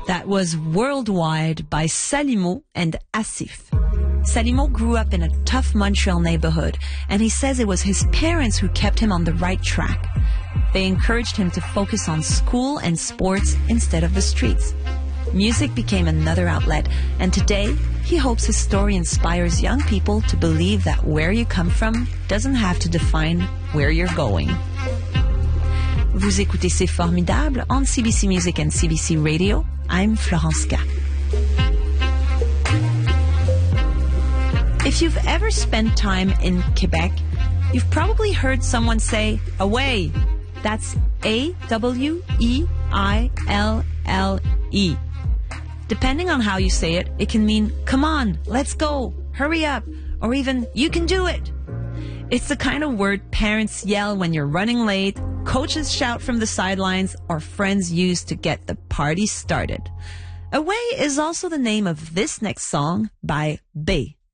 That was Worldwide by Salimo and Asif. Salimo grew up in a tough Montreal neighborhood, and he says it was his parents who kept him on the right track. They encouraged him to focus on school and sports instead of the streets. Music became another outlet, and today he hopes his story inspires young people to believe that where you come from doesn't have to define where you're going. Vous écoutez C'est Formidable on CBC Music and CBC Radio. I'm Florence K. If you've ever spent time in Quebec, you've probably heard someone say, away. That's A-W-E-I-L-L-E. Depending on how you say it, it can mean, come on, let's go, hurry up, or even, you can do it. It's the kind of word parents yell when you're running late, coaches shout from the sidelines, or friends use to get the party started. Away is also the name of this next song by B.